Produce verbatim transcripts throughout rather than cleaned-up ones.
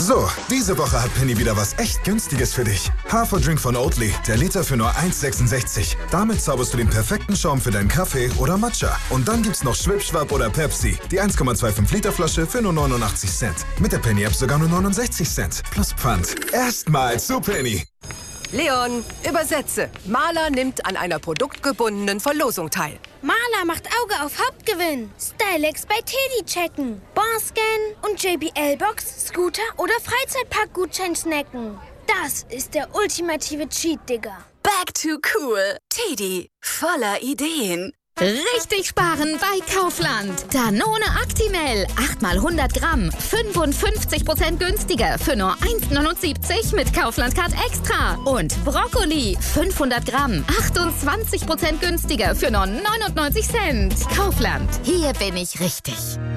So, diese Woche hat Penny wieder was echt Günstiges für dich. Haferdrink von Oatly, der Liter für nur eins Komma sechsundsechzig. Damit zauberst du den perfekten Schaum für deinen Kaffee oder Matcha. Und dann gibt's noch Schwipschwapp oder Pepsi, die eins Komma fünfundzwanzig Liter Flasche für nur neunundachtzig Cent. Mit der Penny-App sogar nur neunundsechzig Cent. Plus Pfand. Erstmal zu Penny. Leon, übersetze. Maler nimmt an einer produktgebundenen Verlosung teil. Maler macht Auge auf Hauptgewinn. Stylex bei Teddy checken. Barscan und J B L-Box, Scooter oder Freizeitparkgutschein snacken. Das ist der ultimative Cheat, Digga. Back to cool. Teddy, voller Ideen. Richtig sparen bei Kaufland. Danone Actimel. acht mal hundert Gramm. fünfundfünfzig Prozent günstiger für nur eins Komma neunundsiebzig mit Kaufland Card Extra. Und Brokkoli. fünfhundert Gramm. achtundzwanzig Prozent günstiger für nur neunundneunzig Cent. Kaufland. Hier bin ich richtig.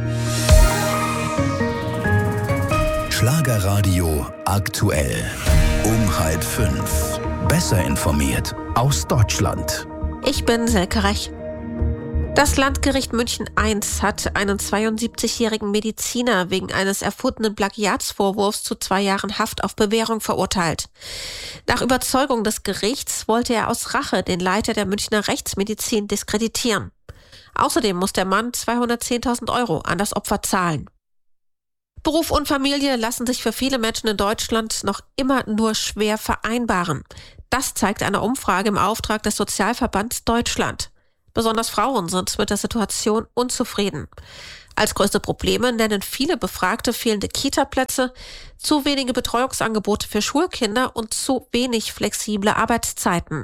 Schlagerradio aktuell. Um halb fünf. Besser informiert aus Deutschland. Ich bin Selke Rech. Das Landgericht München eins hat einen zweiundsiebzigjährigen Mediziner wegen eines erfundenen Plagiatsvorwurfs zu zwei Jahren Haft auf Bewährung verurteilt. Nach Überzeugung des Gerichts wollte er aus Rache den Leiter der Münchner Rechtsmedizin diskreditieren. Außerdem muss der Mann zweihundertzehntausend Euro an das Opfer zahlen. Beruf und Familie lassen sich für viele Menschen in Deutschland noch immer nur schwer vereinbaren. Das zeigt eine Umfrage im Auftrag des Sozialverbands Deutschland. Besonders Frauen sind mit der Situation unzufrieden. Als größte Probleme nennen viele Befragte fehlende Kita-Plätze, zu wenige Betreuungsangebote für Schulkinder und zu wenig flexible Arbeitszeiten.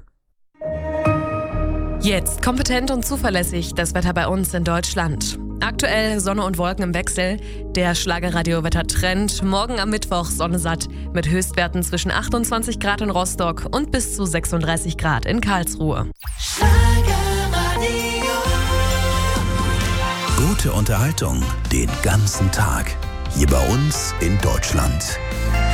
Jetzt kompetent und zuverlässig das Wetter bei uns in Deutschland. Aktuell Sonne und Wolken im Wechsel. Der Schlagerradio-Wetter-Trend. Morgen am Mittwoch Sonne satt mit Höchstwerten zwischen achtundzwanzig Grad in Rostock und bis zu sechsunddreißig Grad in Karlsruhe. Gute Unterhaltung den ganzen Tag. Hier bei uns in Deutschland.